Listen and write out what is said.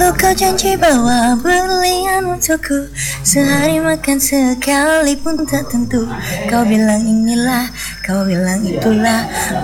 kau janji bawa berlian untukku, sehari makan sekali pun tak tentu. Kau bilang inilah, kau bilang itulah,